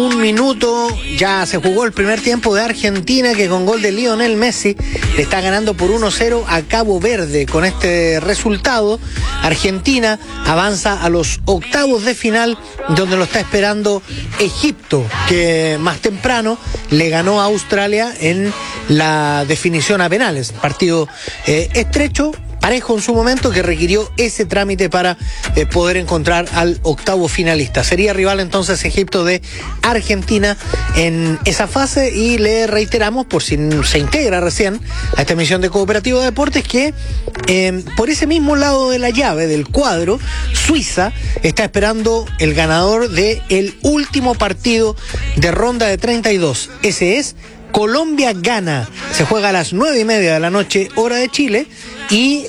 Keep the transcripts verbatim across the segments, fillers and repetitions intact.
Un minuto, ya se jugó el primer tiempo de Argentina, que con gol de Lionel Messi le está ganando por uno cero a Cabo Verde. Con este resultado, Argentina avanza a los octavos de final, donde lo está esperando Egipto, que más temprano le ganó a Australia en la definición a penales. Partido eh, estrecho, parejo en su momento, que requirió ese trámite para eh, poder encontrar al octavo finalista. Sería rival entonces Egipto de Argentina en esa fase, y le reiteramos, por si se integra recién a esta emisión de Cooperativo de Deportes, que eh, por ese mismo lado de la llave del cuadro, Suiza está esperando el ganador de el último partido de ronda de treinta y dos. Ese es Colombia-Ghana. Se juega a las nueve y media de la noche, hora de Chile, y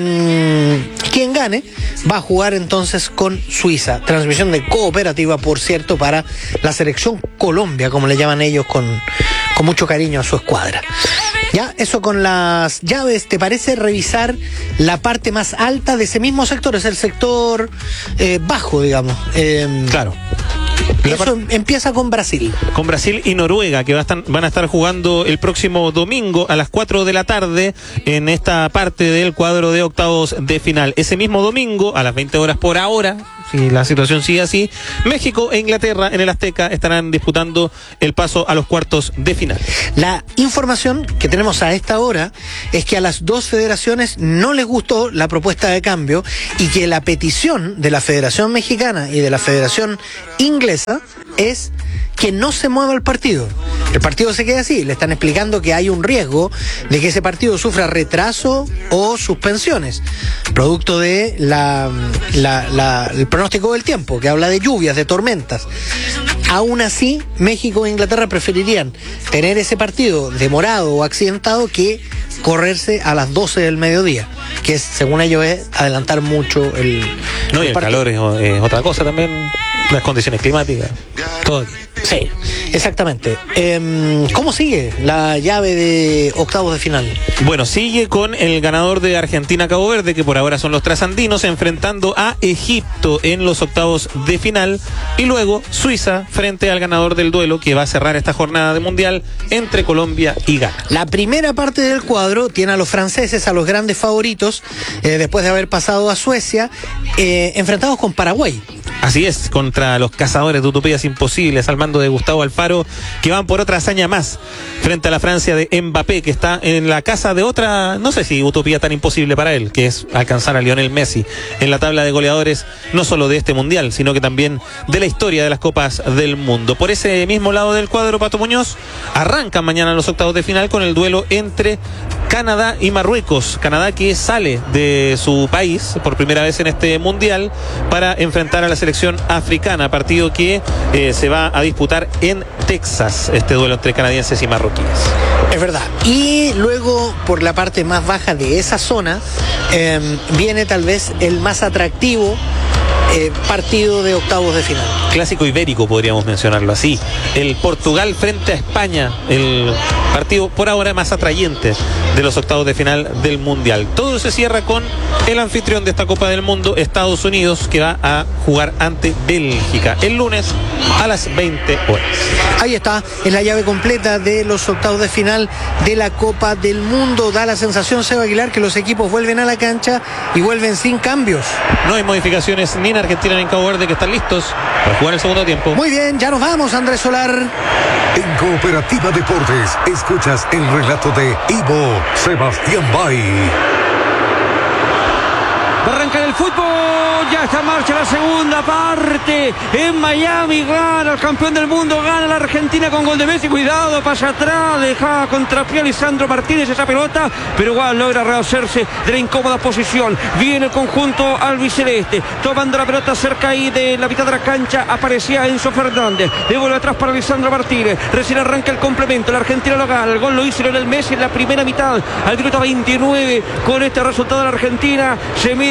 eh, quien gane va a jugar entonces con Suiza. Transmisión de Cooperativa, por cierto, para la selección Colombia, como le llaman ellos, con, con mucho cariño a su escuadra. Ya, eso con las llaves. ¿Te parece revisar la parte más alta de ese mismo sector? Es el sector eh, bajo, digamos. Eh, claro. Eso empieza con Brasil. Con Brasil y Noruega, que va a estar, van a estar jugando el próximo domingo a las cuatro de la tarde en esta parte del cuadro de octavos de final. Ese mismo domingo, a las veinte horas por ahora, si la situación sigue así, México e Inglaterra en el Azteca estarán disputando el paso a los cuartos de final. La información que tenemos a esta hora es que a las dos federaciones no les gustó la propuesta de cambio, y que la petición de la Federación Mexicana y de la Federación Inglesa es que no se mueva el partido. El partido se queda así. Le están explicando que hay un riesgo de que ese partido sufra retraso o suspensiones, producto de la, la, la, el pronóstico del tiempo, que habla de lluvias, de tormentas. Aún así, México e Inglaterra preferirían tener ese partido demorado o accidentado que correrse a las doce del mediodía, que es, según ellos, es adelantar mucho el, no, el y el partido. calor es, es otra cosa también, las condiciones climáticas, todo. Sí, exactamente. Eh, ¿Cómo sigue la llave de octavos de final? Bueno, sigue con el ganador de Argentina-Cabo Verde, que por ahora son los trasandinos, enfrentando a Egipto en los octavos de final, y luego Suiza frente al ganador del duelo, que va a cerrar esta jornada de mundial entre Colombia y Ghana. La primera parte del cuadro tiene a los franceses, a los grandes favoritos, eh, después de haber pasado a Suecia, eh, enfrentados con Paraguay. Así es, contra los cazadores de utopías imposibles al mando de Gustavo Alfaro, que van por otra hazaña más frente a la Francia de Mbappé, que está en la casa de otra, no sé si utopía tan imposible para él, que es alcanzar a Lionel Messi en la tabla de goleadores, no solo de este mundial, sino que también de la historia de las copas del mundo. Por ese mismo lado del cuadro, Pato Muñoz, arrancan mañana los octavos de final con el duelo entre Canadá y Marruecos. Canadá, que sale de su país por primera vez en este mundial para enfrentar a la selección africana, partido que eh, se va a disputar en Texas, este duelo entre canadienses y marroquíes. Es verdad. Y luego, por la parte más baja de esa zona, eh, viene tal vez el más atractivo eh, partido de octavos de final. Clásico ibérico, podríamos mencionarlo así. El Portugal frente a España, el partido por ahora más atrayente de los octavos de final del mundial. Todo se cierra con el anfitrión de esta Copa del Mundo, Estados Unidos, que va a jugar ante Bélgica el lunes a las veinte horas. Ahí está, es la llave completa de los octavos de final de la Copa del Mundo. Da la sensación, Seba Aguilar, que los equipos vuelven a la cancha y vuelven sin cambios. No hay modificaciones ni en Argentina ni en Cabo Verde, que están listos para jugar el segundo tiempo. Muy bien, ya nos vamos, Andrés Solar. En Cooperativa Deportes escuchas el relato de Ivo Sebastián Bay. Arranca el fútbol, ya está en marcha la segunda parte en Miami. Gana el campeón del mundo, gana la Argentina con gol de Messi. Cuidado, pasa atrás, deja contrapié a Lisandro Martínez esa pelota, pero igual logra rehacerse de la incómoda posición. Viene el conjunto albiceleste, tomando la pelota cerca ahí de la mitad de la cancha. Aparecía Enzo Fernández, devuelve atrás para Lisandro Martínez. Recién arranca el complemento, la Argentina lo gana. El gol lo hizo Lionel Messi en la primera mitad, al minuto veintinueve. Con este resultado la Argentina se mide ante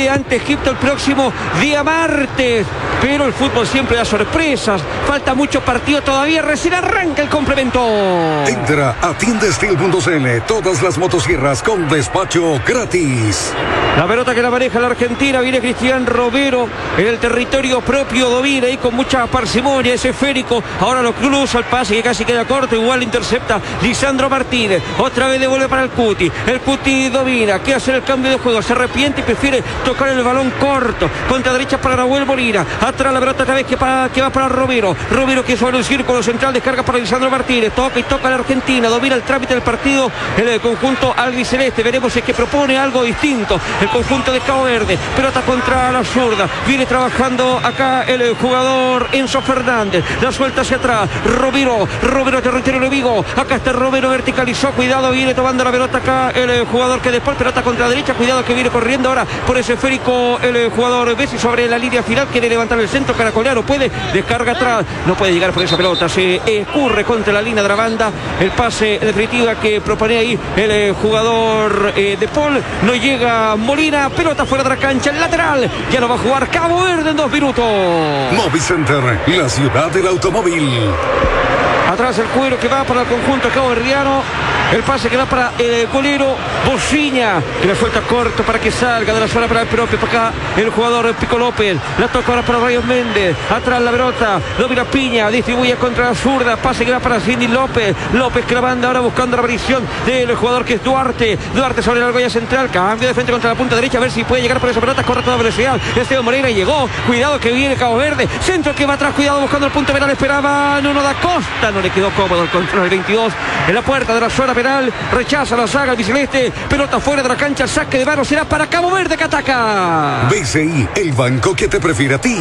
Egipto el próximo día martes. Pero el fútbol siempre da sorpresas. Falta mucho partido todavía. Recién arranca el complemento. Entra a tienda steel punto c l. Todas las motosierras con despacho gratis. La pelota que la maneja la Argentina. Viene Cristian Romero en el territorio propio. Domina ahí con mucha parsimonia ese esférico. Ahora lo cruza el pase que casi queda corto. Igual intercepta Lisandro Martínez. Otra vez devuelve para el Cuti. El Cuti domina. Quiere hacer el cambio de juego. Se arrepiente y prefiere tocar el balón corto. Contra derecha para Nahuel Molina. Atrás la pelota otra vez que, para, que va para Romero. Romero que sobre el círculo central. Descarga para Lisandro Martínez. Toca y toca la Argentina. Domina el trámite del partido en el conjunto albiceleste. Veremos si es que propone algo distinto el conjunto de Cabo Verde. Pelota contra la zurda. Viene trabajando acá el jugador Enzo Fernández. La suelta hacia atrás. Romero. Romero territorio enemigo. Acá está Romero, verticalizó. Cuidado, viene tomando la pelota acá el jugador que después pelota contra la derecha. Cuidado que viene corriendo ahora por ese esférico el jugador Bessi sobre la línea final. Quiere levantar el centro. Caracoleano puede. Descarga atrás. No puede llegar por esa pelota. Se escurre contra la línea de la banda. El pase definitiva que propone ahí el jugador eh, de Paul. No llega Molina. Pelota fuera de la cancha. El lateral. Ya lo va a jugar Cabo Verde en dos minutos. Movicenter, la ciudad del automóvil. Atrás el cuero que va para el conjunto caboverdiano. El pase que va para el golero Bociña, que le suelta corto para que salga de la zona para el propio. Para acá el jugador Pico López. La toca ahora para Rayos Méndez. Atrás la pelota. Domina Piña. Distribuye contra la zurda. Pase que va para Cindy López. López que la banda ahora buscando la aparición del jugador que es Duarte. Duarte sobre la argolla central. Cambio de frente contra la punta derecha. A ver si puede llegar por esa pelota. Corre toda velocidad. Esteban Moreira llegó. Cuidado que viene Cabo Verde. Centro que va atrás. Cuidado buscando el punto penal. Esperaba Nuno da Costa. No le quedó cómodo el control del veintidós. En la puerta de la zona penal. Rechaza la saga albiceleste. Pelota fuera de la cancha. El saque de mano será para Cabo Verde que ataca. B C I, el banco que te prefiere a ti.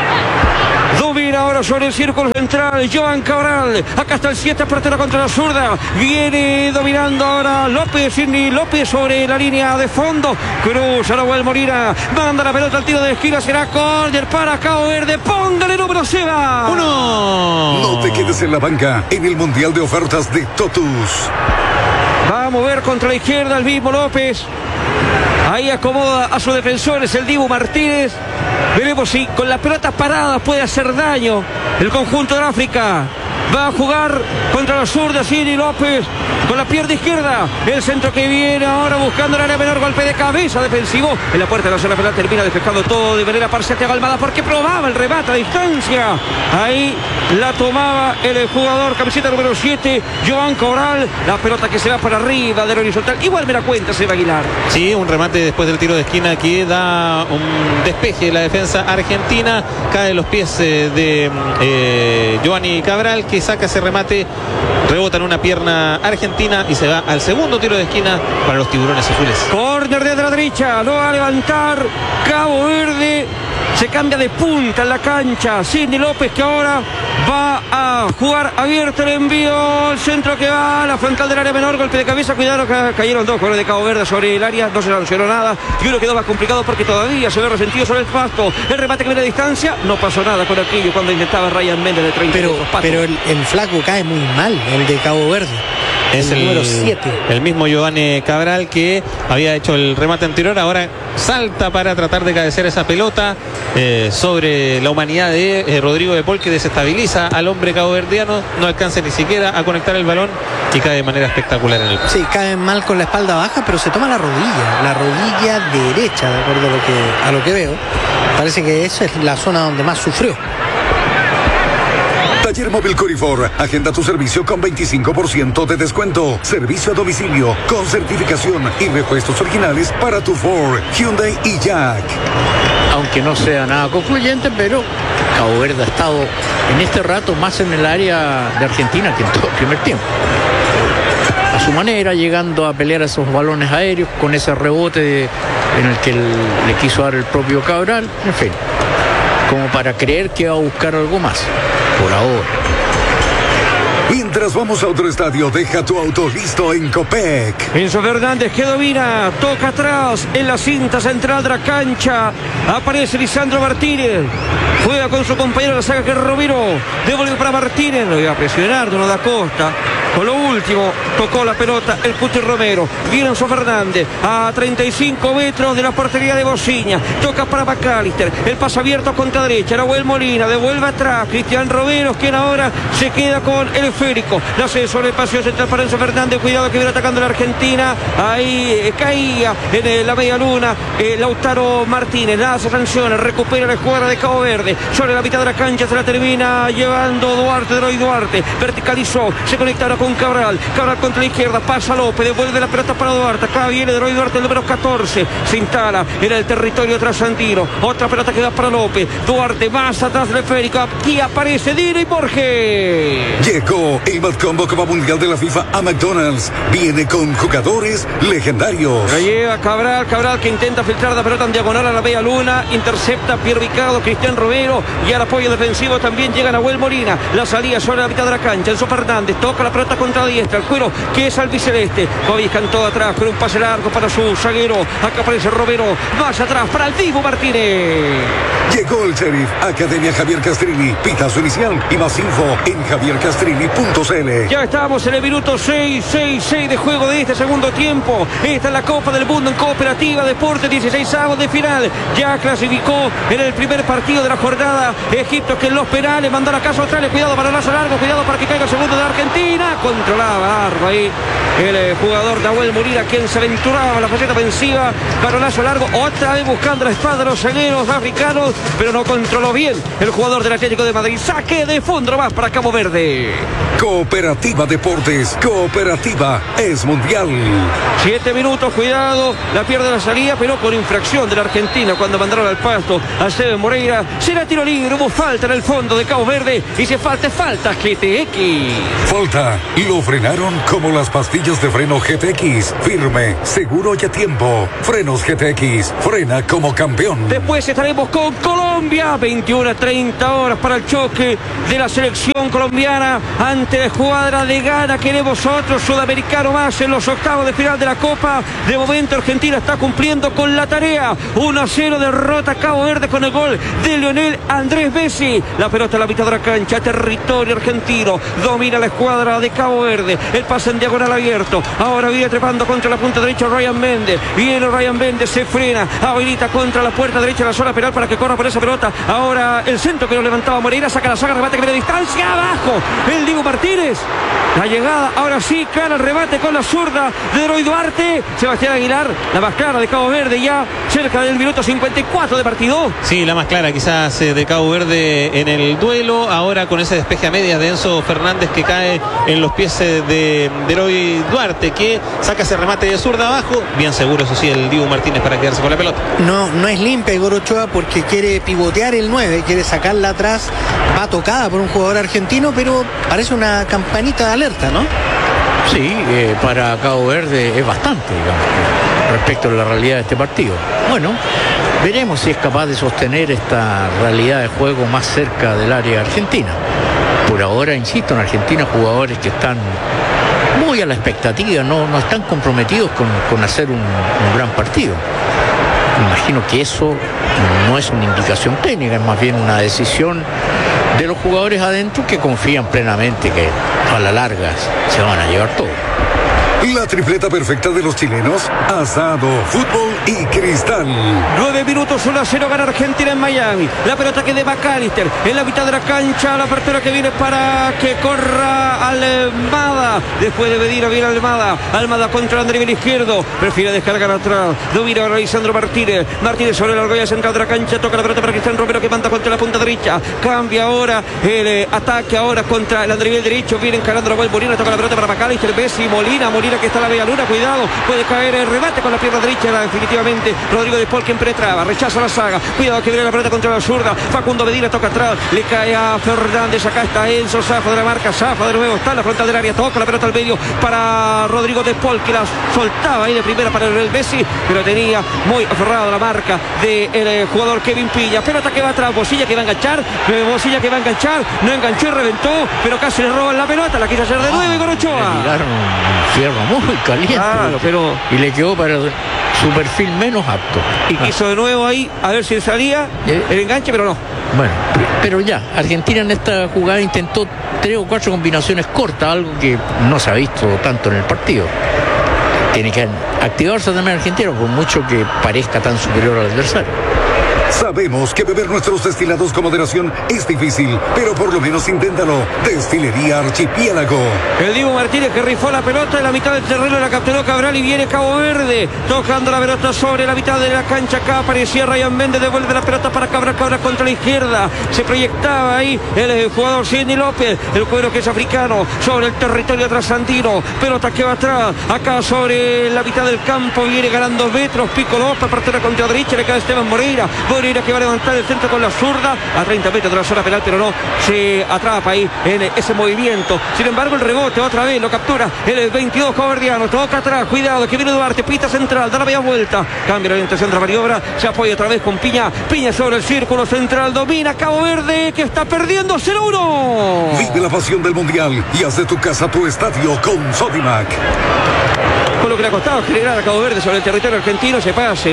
Domina ahora sobre el círculo central Joan Cabral. Acá está el siete, apertura contra la zurda. Viene dominando ahora López, Sidney López sobre la línea de fondo. Cruz, Nahuel Molina. Manda la pelota al tiro de esquina. Será córner para Cabo Verde. Póngale número, Seba. Uno. No te quedes en la banca en el Mundial de Ofertas de Totus. Va a mover contra la izquierda el mismo López. Ahí acomoda a sus defensores el Dibu Martínez. Veremos si con la pelota parada puede hacer daño el conjunto de África. Va a jugar contra la zurda Sidney López con la pierna izquierda. El centro que viene ahora buscando el área menor. Golpe de cabeza defensivo. En la puerta de la zona penal termina despejando todo de manera parcial. Almada porque probaba el remate a distancia. Ahí la tomaba el jugador camiseta número siete, Joan Cabral. La pelota que se va para arriba del horizontal. Igual me la cuenta Seba Aguilar. Sí, un remate después del tiro de esquina que da un despeje de la defensa argentina. Cae en los pies eh, de eh, Giovanni Cabral, que saca ese remate, rebota en una pierna argentina y se va al segundo tiro de esquina para los tiburones azules. Córner desde la derecha, lo va a levantar Cabo Verde. Se cambia de punta en la cancha. Sidney López que ahora va a jugar abierto el envío. El centro que va a la frontal del área menor. Golpe de cabeza. Cuidado que cayeron dos jugadores de Cabo Verde sobre el área. No se sancionó nada. Y uno quedó más complicado porque todavía se ve resentido sobre el pasto. El remate que viene a distancia. No pasó nada con aquello cuando intentaba Ryan Méndez de treinta. Pero, pero el, el flaco cae muy mal, el de Cabo Verde. Es el, el número siete. El mismo Giovanni Cabral que había hecho el remate anterior. Ahora salta para tratar de cabecear esa pelota eh, sobre la humanidad de eh, Rodrigo de Paul, que desestabiliza al hombre caboverdiano. No alcanza ni siquiera a conectar el balón y cae de manera espectacular en el piso. Sí, cae mal con la espalda baja, pero se toma la rodilla, la rodilla derecha, de acuerdo a lo que, a lo que veo. Parece que esa es la zona donde más sufrió. Taller Móvil Corifor. Agenda tu servicio con veinticinco por ciento de descuento. Servicio a domicilio con certificación y repuestos originales para tu Ford, Hyundai y Jack. Aunque no sea nada concluyente, pero Cabo Verde ha estado en este rato más en el área de Argentina que en todo el primer tiempo. A su manera, llegando a pelear esos balones aéreos con ese rebote de, en el que el, le quiso dar el propio Cabral. En fin, como para creer que va a buscar algo más. Por ahora. Mientras vamos a otro estadio, deja tu auto listo en Copec. Enzo Fernández que domina, toca atrás en la cinta central de la cancha. Aparece Lisandro Martínez. Juega con su compañero de la saga que es Romero. Devuelve para Martínez. Lo iba a presionar, Nuno da Costa. Con lo último. último tocó la pelota el Cuti Romero. Viene Enzo Fernández a treinta y cinco metros de la portería de Bociña. Toca para McAllister. El pase abierto contra derecha. Nahuel Molina devuelve atrás. Cristian Romero, quien ahora se queda con el esférico. La hace sobre el paseo central para Enzo Fernández. Cuidado que viene atacando la Argentina. Ahí eh, caía en eh, la media luna eh, Lautaro Martínez. La hace sanciones. Recupera la escuadra de Cabo Verde. Sobre la mitad de la cancha se la termina llevando Duarte, Droy Duarte. Verticalizó. Se conecta ahora con Cabral. Cabral contra la izquierda. Pasa López. Devuelve la pelota para Duarte. Acá viene Droy Duarte, el número catorce. Se instala en el territorio trasandino. Otra pelota que da para López. Duarte más atrás del esférico. Aquí aparece Dino y Borges. Llegó el Mad Combo Copa Mundial de la FIFA a McDonald's. Viene con jugadores legendarios. La lleva Cabral. Cabral que intenta filtrar la pelota en diagonal a la media luna. Intercepta Pierre Ricardo, Cristian Romero. Y al apoyo defensivo también llega Nahuel Molina. La salida sobre la mitad de la cancha. Enzo Fernández toca la pelota contra la diestra. El cuero que es albiceleste. Bobby cantó atrás con un pase largo para su zaguero. Acá aparece Romero. Más atrás para el Dibu Martínez. Llegó el Sheriff Academia Javier Castrilli. Pitazo inicial y más info en javier castrilli punto c l. Ya estamos en el minuto seis, seis, seis de juego de este segundo tiempo. Esta es la Copa del Mundo en Cooperativa Deportes, dieciséis avos de final. Ya clasificó en el primer partido de la jornada Egipto, que en los penales mandó a casa Australia. Cuidado para el lazo largo, cuidado para que caiga el segundo de la Argentina. Controlaba largo ahí el eh, jugador Nahuel Molina, quien se aventuraba en la faceta ofensiva. Balolazo largo, otra vez buscando la espada de los zagueros africanos, pero no controló bien el jugador del Atlético de Madrid. Saque de fondo más para Cabo Verde. Cooperativa Deportes. Cooperativa es mundial. Siete minutos, cuidado. La pierde la salida, pero con infracción de la Argentina cuando mandaron al pasto a Steven Moreira. Será tiro libre, hubo falta en el fondo de Cabo Verde. Y si falta, falta G T X. Falta. Y lo frenaron como las pastillas de freno G T X. Firme, seguro y a tiempo. Frenos G T X. Frena como campeón. Después estaremos con Colombia. veintiuna a treinta horas para el choque de la selección colombiana ante la escuadra de Ghana. Queremos otro sudamericano más en los octavos de final de la Copa. De momento Argentina está cumpliendo con la tarea. uno a cero derrota Cabo Verde con el gol de Lionel Andrés Messi. La pelota a la mitad de la cancha, territorio argentino. Domina la escuadra de Cabo Verde. El pase en diagonal abierto. Ahora viene trepando contra la punta derecha Ryan Méndez. Viene Ryan Méndez, se frena. Habilita contra la puerta derecha de la zona penal para que corra por esa pelota. Ahora el centro que lo levantaba Moreira. Saca la saga, remate que viene de distancia. Abajo el Dibu Martínez. La llegada, ahora sí, cara el remate con la zurda de Droy Duarte. Sebastián Aguilar, la más clara de Cabo Verde, ya cerca del minuto cincuenta y cuatro de partido. Sí, la más clara quizás eh, de Cabo Verde en el duelo. Ahora con ese despeje a medias de Enzo Fernández que cae en los pies eh, de Droy Duarte, que saca ese remate de zurda abajo. Bien seguro, eso sí, el Dibu Martínez para quedarse con la pelota. No, no es limpia Igor Ochoa porque quiere pivotear el nueve, quiere sacarla atrás. Va tocada por un jugador argentino, pero parece una campanita de alerta, ¿no? Sí, eh, para Cabo Verde es bastante, digamos, respecto a la realidad de este partido. Bueno, veremos si es capaz de sostener esta realidad de juego más cerca del área argentina. Por ahora, insisto, en Argentina jugadores que están muy a la expectativa, no, no están comprometidos con, con hacer un, un gran partido. Me imagino que eso no es una indicación técnica, es más bien una decisión de los jugadores adentro que confían plenamente que a la larga se van a llevar todo. La tripleta perfecta de los chilenos: asado, fútbol y cristal. Nueve minutos, uno a cero gana Argentina en Miami. La pelota que de McAllister en la mitad de la cancha. La apertura que viene para que corra Almada. Después de Medina viene Almada. Almada contra André Vil izquierdo. Prefiere descargar atrás. Domina ahora Lisandro Martínez. Martínez sobre la argolla central de la cancha. Toca la pelota para Cristian Romero que manda contra la punta derecha. Cambia ahora el eh, ataque ahora contra el André Vil derecho. Viene encarando la vuelta Molina. Toca la pelota para McAllister. Messi, Molina, Molina que está la media luna, cuidado, puede caer el remate con la pierna derecha, era definitivamente Rodrigo de Paul quien penetraba, rechaza la saga, cuidado que viene la pelota contra la zurda, Facundo Medina toca atrás, le cae a Fernández, acá está Enzo, zafa de la marca, zafa de nuevo, está en la frontal del área, toca la pelota al medio para Rodrigo de Paul que la soltaba ahí de primera para el Messi, pero tenía muy aferrado la marca del de jugador Kevin Pilla, pelota que va atrás, Bocilla que va a enganchar, Bocilla que va a enganchar, no enganchó y reventó, pero casi le roban la pelota, la quiso hacer de nuevo y con Ochoa. Le tiraron un fierro juega muy caliente. Claro, pero... Y le quedó para su perfil menos apto. Y quiso de nuevo ahí, a ver si salía ¿Eh? el enganche, pero no. Bueno, pero ya, Argentina en esta jugada intentó tres o cuatro combinaciones cortas, algo que no se ha visto tanto en el partido. Tiene que activarse también Argentina, por mucho que parezca tan superior al adversario. Sabemos que beber nuestros destilados con moderación es difícil, pero por lo menos inténtalo. Destilería Archipiélago. El Dibu Martínez que rifó la pelota en la mitad del terreno, la capturó Cabral y viene Cabo Verde, tocando la pelota sobre la mitad de la cancha. Acá aparecía Ryan Méndez, devuelve la pelota para Cabral, Cabral contra la izquierda. Se proyectaba ahí el jugador Sidney López, el cuero que es africano, sobre el territorio trasandino. Pelota que va atrás, acá sobre la mitad del campo, viene ganando metros. Pico López, partera contra derecha, le cae Esteban Moreira. Moreira que va a levantar el centro con la zurda a treinta metros de la zona penal, pero no se atrapa ahí en ese movimiento. Sin embargo, el rebote otra vez lo captura el veintidós caboverdiano. Toca atrás, cuidado que viene Duarte, pita central, da la media vuelta, cambia la orientación de la maniobra, se apoya otra vez con Piña. Piña sobre el círculo central, domina Cabo Verde que está perdiendo cero uno. Vive la pasión del Mundial y haz de tu casa tu estadio con Sodimac. Con lo que le ha costado generar a Cabo Verde sobre el territorio argentino, ese pase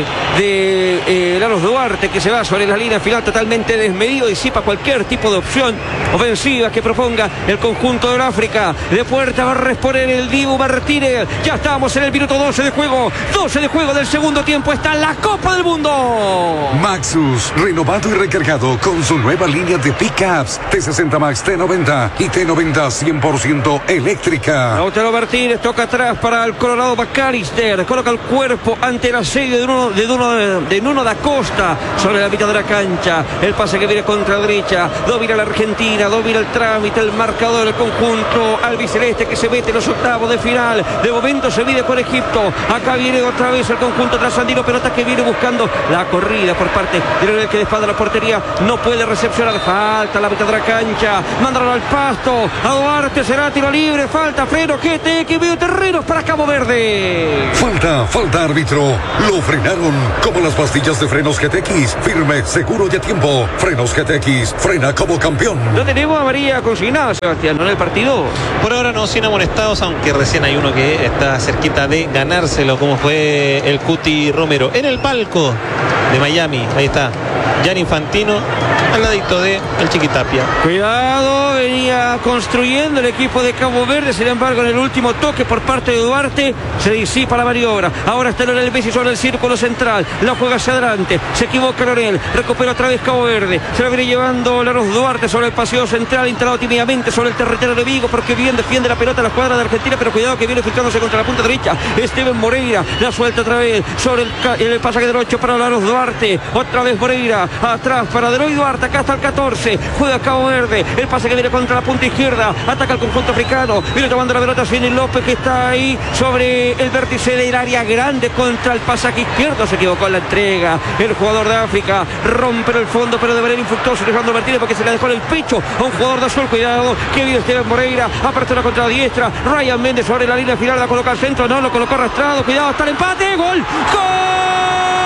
de eh, Laros Duarte que se va sobre la línea final totalmente desmedido, disipa cualquier tipo de opción ofensiva que proponga el conjunto de África. De puerta va a responder el Dibu Martínez. Ya estamos en el minuto doce de juego, doce de juego del segundo tiempo. Está en la Copa del Mundo. Maxus, renovado y recargado con su nueva línea de pickups T sesenta Max, T noventa y T noventa cien por ciento eléctrica. Lautaro Martínez toca atrás para el Colorado McAllister, coloca el cuerpo ante el asedio de Nuno, de, Nuno, de Nuno da Costa sobre la mitad de la cancha. El pase que viene contra derecha, domina la Argentina, domina el trámite, el marcador del conjunto albiceleste que se mete en los octavos de final. De momento se mide con Egipto. Acá viene otra vez el conjunto trasandino, pelota que viene buscando la corrida por parte del que de espalda la portería, no puede recepcionar, falta la mitad de la cancha, mandaron al pasto a Duarte, será tiro libre, falta, freno, G T X, medio terrenos para Cabo Verde. Falta, falta árbitro. Lo frenaron como las pastillas de frenos G T X. Firme, seguro y a tiempo. Frenos G T X, frena como campeón. No tenemos a María consignada, Sebastián, ¿no en el partido? Por ahora no, sin amonestados, aunque recién hay uno que está cerquita de ganárselo, como fue el Cuti Romero. En el palco de Miami, ahí está Gianni Infantino, al ladito de el Chiquitapia. Cuidado, venía construyendo el equipo de Cabo Verde, sin embargo en el último toque por parte de Duarte se disipa la maniobra. Ahora está Leonel Messi sobre el círculo central, la juega hacia adelante, se equivoca Leonel, recupera otra vez Cabo Verde, se la viene llevando Laros Duarte sobre el paseo central, instalado tímidamente sobre el territorio de Vigo, porque bien defiende la pelota la escuadra de Argentina, pero cuidado que viene filtrándose contra la punta derecha. Esteban Moreira la suelta otra vez sobre el, el pasaje del ocho para Laros Duarte, otra vez Moreira atrás para Deroy Duarte, acá está el catorce, juega Cabo Verde, el pase que viene contra la punta izquierda, ataca el conjunto africano, viene tomando la pelota Sidney López que está ahí sobre el vértice del área grande contra el pasaje izquierdo, se equivocó en la entrega el jugador de África, rompe el fondo pero de manera infructuosa Alejandro Martínez porque se le dejó en el pecho a un jugador de azul. Cuidado que viene Esteban Moreira, apertura contra la diestra, Ryan Méndez sobre la línea final, la coloca al centro, no, lo colocó arrastrado, cuidado, está el empate, gol, gol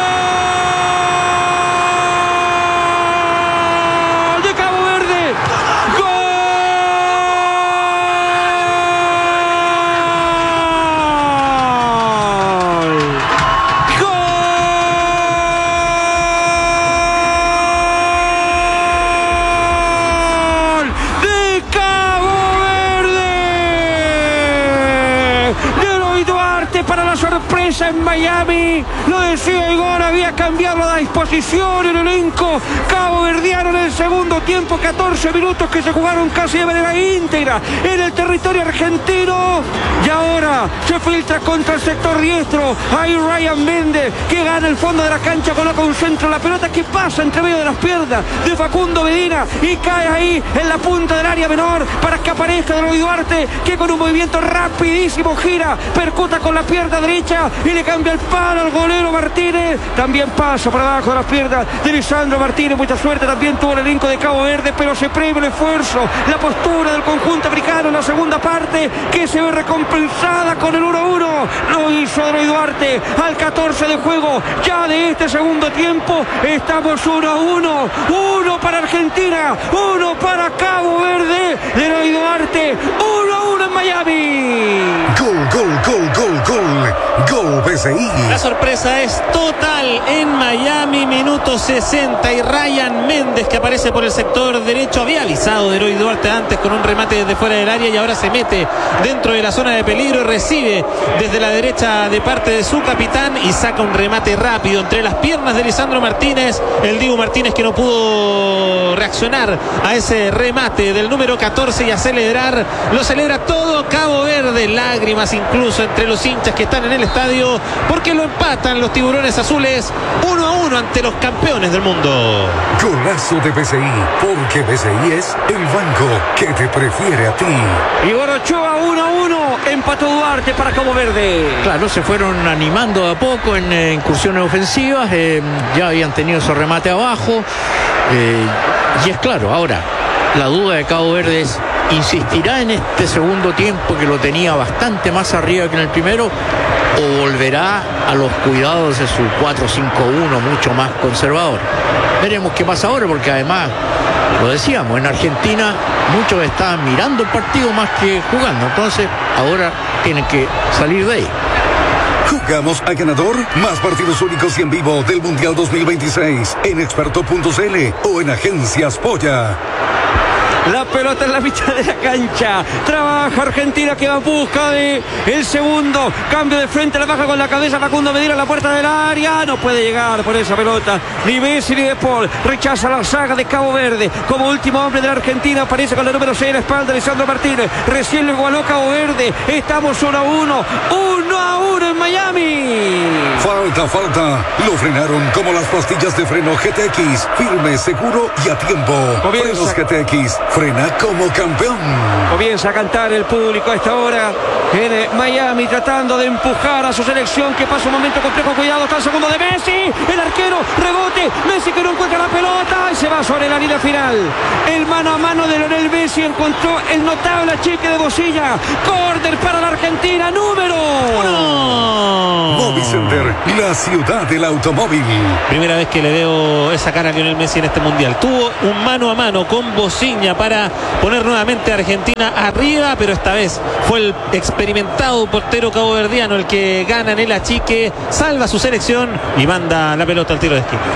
de Cabo Verde, gol. Para la sorpresa en Miami, lo decía Igor, había cambiado la disposición en el elenco cabo verdiano en el segundo tiempo, catorce minutos que se jugaron casi de manera íntegra en el territorio argentino, y ahora se filtra contra el sector diestro, ahí Ryan Méndez que gana el fondo de la cancha, coloca un centro, la pelota que pasa entre medio de las piernas de Facundo Medina y cae ahí en la punta del área menor para que aparezca Deroy Duarte, que con un movimiento rapidísimo gira, percuta con la pierna derecha y le cambia el palo al golero Martínez, también pasa por abajo de las piernas de Lisandro Martínez, mucha suerte también tuvo el elenco de Cabo Verde, pero se premia el esfuerzo, la postura del conjunto africano en la segunda parte, que se ve recompensada con el uno a uno, lo hizo Deroy Duarte al catorce de juego, ya de este segundo tiempo, estamos uno a uno, uno para Argentina, uno para Cabo Verde, Deroy Duarte, uno a uno en Miami. Gol, gol, gol, Go B C I. La sorpresa es total en Miami, minuto sesenta, y Ryan Méndez, que aparece por el sector derecho, había avisado de Eroy Duarte antes con un remate desde fuera del área y ahora se mete dentro de la zona de peligro y recibe desde la derecha de parte de su capitán y saca un remate rápido entre las piernas de Lisandro Martínez. El Dibu Martínez, que no pudo reaccionar a ese remate del número catorce y a celebrar, lo celebra todo Cabo Verde, lágrimas incluso entre los hinchas que están en el estadio, porque lo empatan los tiburones azules uno a uno ante los campeones del mundo. Golazo de B C I, porque B C I es el banco que te prefiere a ti. Igor Ochoa, uno a uno, empató Duarte para Cabo Verde. Claro, se fueron animando de a poco en eh, incursiones ofensivas, eh, ya habían tenido su remate abajo, eh, y es claro, ahora la duda de Cabo Verde es: ¿insistirá en este segundo tiempo, que lo tenía bastante más arriba que en el primero, o volverá a los cuidados de su cuatro cinco uno mucho más conservador? Veremos qué pasa ahora, porque además, lo decíamos, en Argentina muchos estaban mirando el partido más que jugando, entonces ahora tienen que salir de ahí. Jugamos a ganador. Más partidos únicos y en vivo del Mundial dos mil veintiséis en experto punto c l o en Agencias Polla. La pelota en la mitad de la cancha. Trabaja Argentina, que va en busca de el segundo. Cambio de frente, la baja con la cabeza Facundo Medina a la puerta del área. No puede llegar por esa pelota ni Messi ni De Paul. Rechaza la saga de Cabo Verde. Como último hombre de la Argentina aparece con la número seis en la espalda Lisandro Martínez. Recién lo igualó Cabo Verde. Estamos uno a uno. uno a uno en Miami. Falta, falta. Lo frenaron como las pastillas de freno G T X. Firme, seguro y a tiempo. Comienza. Frenos G T X. Frena como campeón. Comienza a cantar el público a esta hora en Miami, tratando de empujar a su selección, que pasa un momento complejo. Cuidado, está el segundo de Messi. El arquero, rebote. Messi, que no encuentra la pelota y se va sobre la línea final. El mano a mano de Lionel Messi encontró el notable achique de Bocilla. Córner para la Argentina, número uno. Movistar, la ciudad del automóvil. Primera vez que le veo esa cara a Lionel Messi en este mundial. Tuvo un mano a mano con Bocilla para poner nuevamente a Argentina arriba, pero esta vez fue el experimentado portero caboverdiano el que gana en el achique, salva su selección y manda la pelota al tiro de esquina.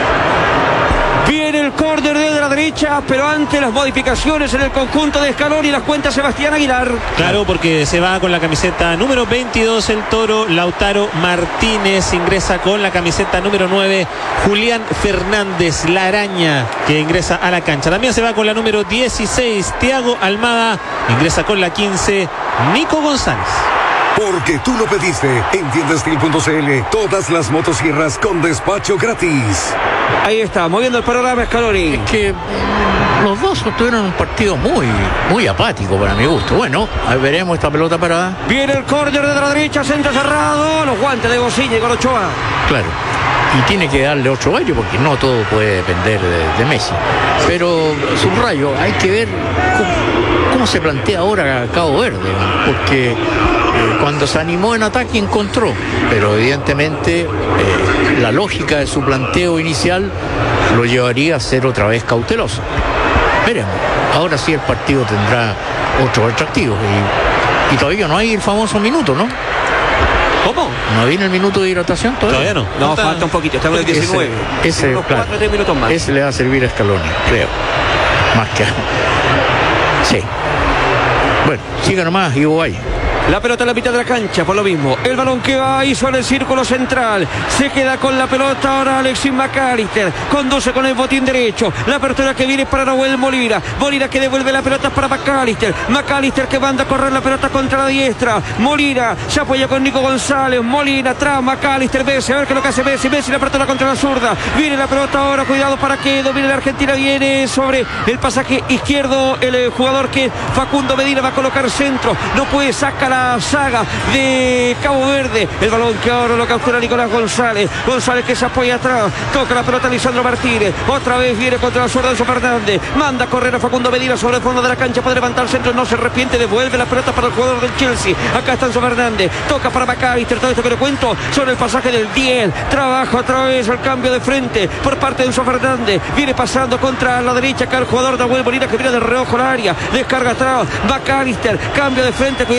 Viene el córner de la derecha, pero ante las modificaciones en el conjunto de Scaloni, las cuenta Sebastián Aguilar. Claro, porque se va con la camiseta número veintidós el Toro. Lautaro Martínez ingresa con la camiseta número nueve. Julián Fernández, la araña, que ingresa a la cancha. También se va con la número dieciséis Thiago Almada. Ingresa con la quince Nico González. Porque tú lo pediste. En tiendastil punto c l, todas las motosierras con despacho gratis. Ahí está, moviendo el panorama Scaloni. Es que los dos tuvieron un partido muy, muy apático para mi gusto. Bueno, a ver, veremos esta pelota parada. Viene el córner de la derecha, centro cerrado. Los guantes de Bocilla y con Ochoa. Claro. Y tiene que darle otro gallo, porque no todo puede depender de, de Messi. Pero, subrayo, hay que ver cómo, cómo se plantea ahora Cabo Verde, ¿no? Porque eh, cuando se animó en ataque encontró, pero evidentemente eh, la lógica de su planteo inicial lo llevaría a ser otra vez cauteloso. Veremos. Ahora sí el partido tendrá otros atractivos. Y, y todavía no hay el famoso minuto, ¿no? ¿Cómo? ¿No viene el minuto de hidratación todavía? Todavía no. No, falta, falta un poquito, estamos en el diecinueve. Ese, ese, unos claro, cuatro o tres minutos más. ese le va a servir a Scaloni, creo. Más que a... Sí. Bueno, siga nomás, Ivo Valle. La pelota en la mitad de la cancha, por lo mismo. El balón que va ahí sobre el círculo central. Se queda con la pelota ahora Alexis McAllister. Conduce con el botín derecho. La apertura que viene para Nahuel Molina. Molina que devuelve la pelota para McAllister. McAllister que manda a correr la pelota contra la diestra. Molina se apoya con Nico González. Molina atrás, McAllister. Messi, a ver qué es lo que hace Messi. Messi la apertura contra la zurda. Viene la pelota ahora, cuidado para que domine la Argentina. Viene sobre el pasaje izquierdo el, el jugador que Facundo Medina va a colocar centro. No puede, sacar la saga de Cabo Verde. El balón que ahora lo captura Nicolás González. González que se apoya atrás. Toca la pelota a Lisandro Martínez. Otra vez viene contra la zurda Enzo Fernández. Manda a correr a Facundo Medina sobre el fondo de la cancha. Puede levantar el centro. No se arrepiente. Devuelve la pelota para el jugador del Chelsea. Acá está Enzo Fernández. Toca para McAllister. Todo esto que le cuento sobre el pasaje del diez. Trabaja otra vez el cambio de frente por parte de Enzo Fernández. Viene pasando contra la derecha. Acá el jugador de Nahuel Molina que viene de reojo al área. Descarga atrás. McAllister. Cambio de frente. Cuidado arriba.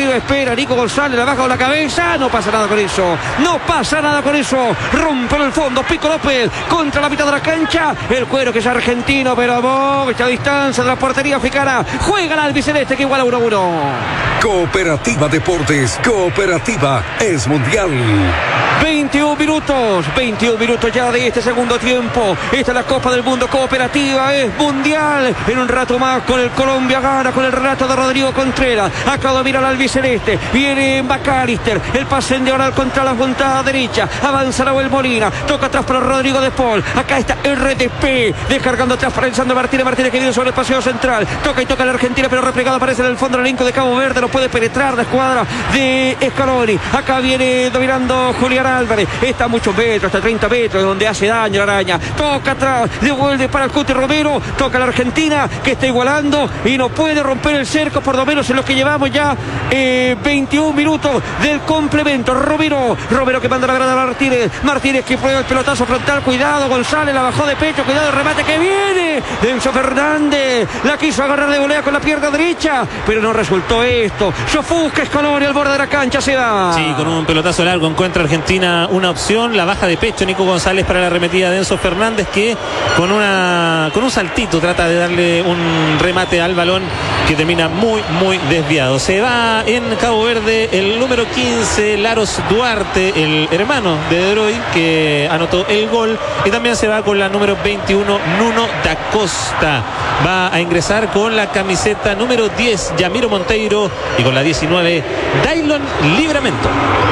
Rodrigo espera, Nico González la baja con la cabeza, no pasa nada con eso, no pasa nada con eso, rompe en el fondo, Pico López contra la mitad de la cancha, el cuero que es argentino, pero a mucha distancia de la portería africana, juega el albiceleste que iguala uno a uno. Cooperativa Deportes, Cooperativa es mundial. veintiún minutos, veintiún minutos ya de este segundo tiempo. Esta es la Copa del Mundo Cooperativa, es mundial. En un rato más con el Colombia gana, con el relato de Rodrigo Contreras. Acá domina el albiceleste, viene McAllister, el pase en diagonal contra la puntada derecha. Avanza Nahuel Molina, toca atrás para Rodrigo de Paul. Acá está R T P, descargando atrás para Lisandro Martínez. Martínez que viene sobre el paseo central. Toca y toca la Argentina, pero replegado aparece en el fondo el elenco de Cabo Verde. No puede penetrar la escuadra de Scaloni. Acá viene dominando Julián Álvarez. Está a muchos metros, hasta treinta metros, donde hace daño la araña. Toca atrás, devuelve para el Cuti Romero. Toca la Argentina, que está igualando y no puede romper el cerco, por lo menos en lo que llevamos ya eh, veintiún minutos del complemento. Romero, Romero que manda la grada a Martínez. Martínez que prueba el pelotazo frontal. Cuidado, González la bajó de pecho. Cuidado, el remate que viene. Enzo Fernández la quiso agarrar de volea con la pierna derecha, pero no resultó esto. Se ofusca Scaloni al borde de la cancha, se va. Sí, con un pelotazo largo encuentra Argentina una opción, la baja de pecho Nico González para la arremetida de Enzo Fernández, que con una con un saltito trata de darle un remate al balón que termina muy muy desviado. Se va en Cabo Verde el número quince, Laros Duarte, el hermano de De Bruyne, que anotó el gol, y también se va con la número veintiuno, Nuno da Costa. Va a ingresar con la camiseta número diez, Yamiro Monteiro, y con la diecinueve, Daylon Livramento.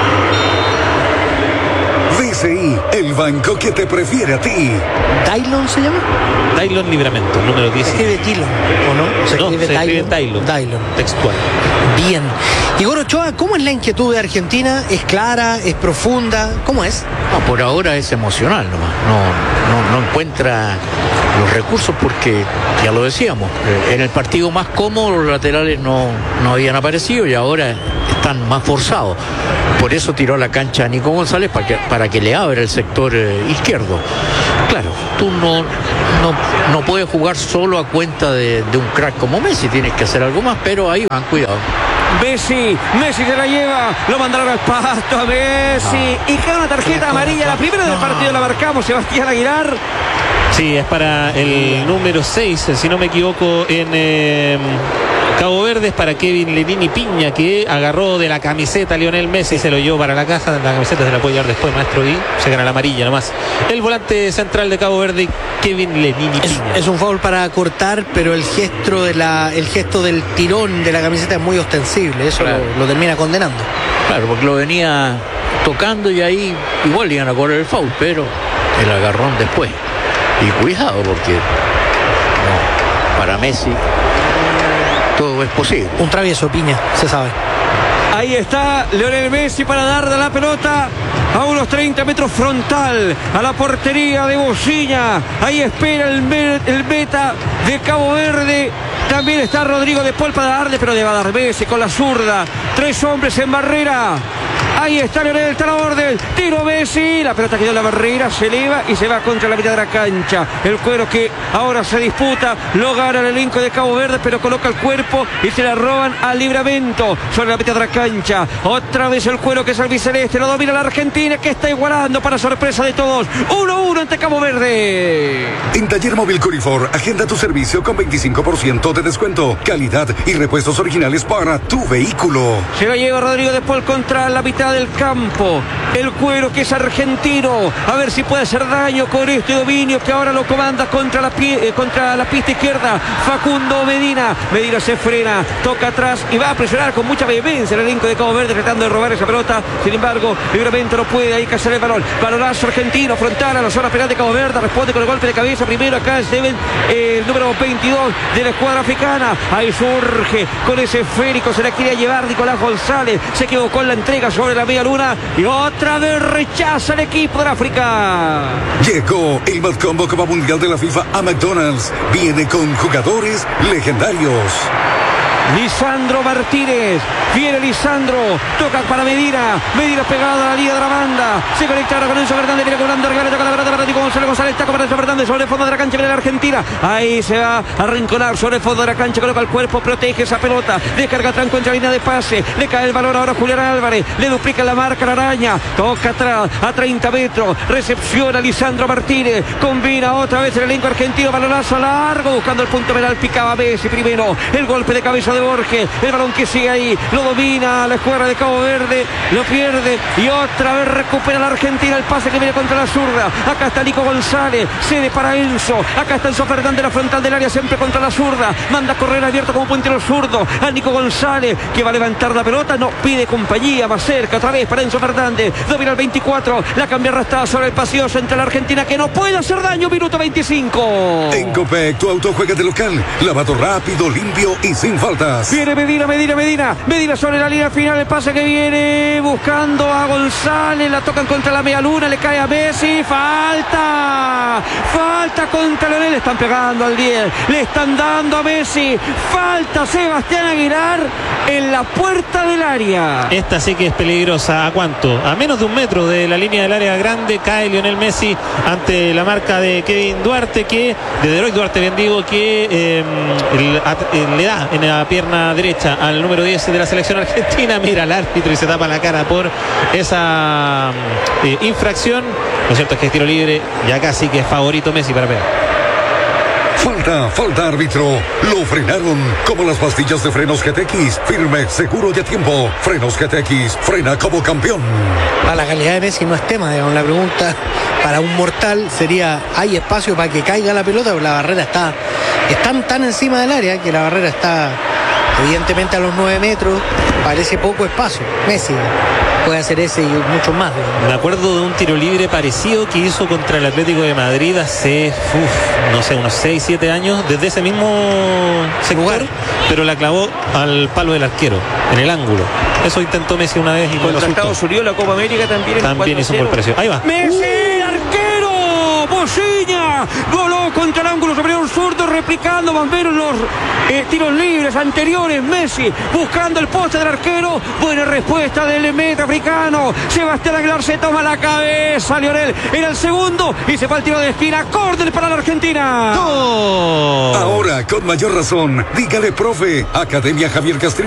D C I, el banco que te prefiere a ti. ¿Daylon se llama? Daylon Livramento, número diez. Se escribe Dillon, ¿o no? Se escribe, no, se escribe Daylon. Daylon. Textual. Bien. Igor Ochoa, ¿cómo es la inquietud de Argentina? ¿Es clara? ¿Es profunda? ¿Cómo es? No, por ahora es emocional nomás. No, no, no encuentra los recursos porque, ya lo decíamos, en el partido más cómodo los laterales no, no habían aparecido y ahora están más forzados. Por eso tiró a la cancha a Nico González para que, para que le abra el sector eh, izquierdo. Claro, tú no, no, no puedes jugar solo a cuenta de, de un crack como Messi, tienes que hacer algo más, pero ahí van, cuidado. Messi, Messi se la lleva, lo mandaron al pasto a Messi, no. Y queda una tarjeta amarilla, la primera del partido la marcamos, Sebastián Aguilar. Sí, es para el número seis, si no me equivoco, en eh, Cabo Verde, es para Kevin Lenini Piña, que agarró de la camiseta a Lionel Messi, se lo llevó para la caja, la camiseta se la puede llevar después, maestro, y se gana la amarilla nomás. El volante central de Cabo Verde, Kevin Lenini es, Piña. Es un foul para cortar, pero el gesto, de la, el gesto del tirón de la camiseta es muy ostensible, eso claro. lo, lo termina condenando. Claro, porque lo venía tocando y ahí igual iban a correr el foul, pero el agarrón después. Y cuidado porque no, para Messi todo es posible. Un travieso, Piña, se sabe. Ahí está Lionel Messi para darle la pelota a unos treinta metros frontal a la portería de Bocilla. Ahí espera el, el meta de Cabo Verde. También está Rodrigo de Paul para darle, pero le va a dar Messi con la zurda. Tres hombres en barrera. Ahí está Lionel, está la orden. Tiro Messi. La pelota quedó en la barrera, se eleva y se va contra la mitad de la cancha. El cuero que ahora se disputa. Lo gana el elenco de Cabo Verde, pero coloca el cuerpo y se la roban al Livramento sobre la mitad de la cancha. Otra vez el cuero que es albiceleste. Lo domina la Argentina, que está igualando para sorpresa de todos. uno a uno ante Cabo Verde. En Taller Móvil Curifor, agenda tu servicio con veinticinco por ciento de descuento. Calidad y repuestos originales para tu vehículo. Se la lleva Rodrigo de Paul contra la mitad del campo. El cuero que es argentino. A ver si puede hacer daño con este dominio que ahora lo comanda contra la, pie, eh, contra la pista izquierda. Facundo Medina. Medina se frena, toca atrás y va a presionar con mucha vehemencia el elenco de Cabo Verde tratando de robar esa pelota. Sin embargo, Livramento no puede ahí cazar el balón. Balonazo argentino frontal a la zona penal de Cabo Verde. Responde con el golpe de cabeza. Primero acá es Steven, eh, el número veintidós de la escuadra africana. Ahí surge con ese esférico. Se la quería llevar Nicolás González. Se equivocó en la entrega sobre la media luna y otra vez rechaza el equipo de África. Llegó el Mad Combo Copa Mundial de la FIFA a McDonald's. Viene con jugadores legendarios. Lisandro Martínez. Viene Lisandro. Toca para Medina. Medina pegada a la línea de la banda. Se conecta ahora con Enzo Fernández. Viene cobrando arriba. Le toca la pelota para Nico González. González toca para Enzo Fernández. Sobre el fondo de la cancha viene la Argentina. Ahí se va a arrinconar sobre el fondo de la cancha. Coloca el cuerpo. Protege esa pelota. Descarga Tranco en la línea de pase. Le cae el balón ahora a Julián Álvarez. Le duplica la marca la araña. Toca atrás a treinta metros. Recepciona Lisandro Martínez. Combina otra vez el elenco argentino. Balonazo largo. Buscando el punto penal. Picaba Messi primero. El golpe de cabeza de Borges. El balón que sigue ahí. Lo domina la escuadra de Cabo Verde. Lo pierde. Y otra vez recupera la Argentina. El pase que viene contra la zurda. Acá está Nico González. Cede para Enzo. Acá está Enzo Fernández. La frontal del área siempre contra la zurda. Manda a correr abierto como puntero zurdo. A Nico González. Que va a levantar la pelota. No pide compañía. Más cerca otra vez para Enzo Fernández. Domina el veinticuatro. La cambia arrastrada sobre el pasillo entre la Argentina. Que no puede hacer daño. Minuto veinticinco. En Copec, tu auto juega de local. Lavado rápido, limpio y sin faltas. Viene Medina, Medina, Medina. Medina sobre la línea final. El pase que viene buscando a González. La tocan contra la media luna. Le cae a Messi. Falta. Falta contra Leonel. Le están pegando al diez. Le están dando a Messi. Falta Sebastián Aguilar en la puerta del área. Esta sí que es peligrosa. ¿A cuánto? A menos de un metro de la línea del área grande cae Lionel Messi ante la marca de Kevin Duarte, que de Deroy Duarte, bien digo, que eh, el, at, eh, le da en la pierna derecha al número diez de la selección argentina. Mira al árbitro y se tapa la cara por esa eh, infracción. Lo cierto es que es tiro libre y acá sí que es favorito Messi para pegar. Falta, falta árbitro. Lo frenaron como las pastillas de frenos G T X. Firme, seguro y a tiempo. Frenos G T X, frena como campeón. Para la calidad de Messi no es tema, digamos. La pregunta para un mortal sería, ¿hay espacio para que caiga la pelota? Porque la barrera está, están tan encima del área que la barrera está evidentemente a los nueve metros. Parece poco espacio. Messi puede hacer ese y mucho más, digamos. Me acuerdo de un tiro libre parecido que hizo contra el Atlético de Madrid hace, uf, no sé, unos seis, siete años, desde ese mismo sector, pero la clavó al palo del arquero, en el ángulo. Eso intentó Messi una vez y no contra Estados Unidos, la Copa América también. También hizo un buen precio. Ahí va. Messi, arquero. Bociña voló contra el ángulo superior zurdo, replicando más o menos los eh, tiros libres anteriores. Messi buscando el poste del arquero. Buena respuesta del meta africano. Sebastián Aguilar se toma la cabeza. Lionel era el segundo y se va el tiro de esquina. Córner para la Argentina. ¡Oh! Ahora, con mayor razón, dígale profe. Academia Javier Castrillo.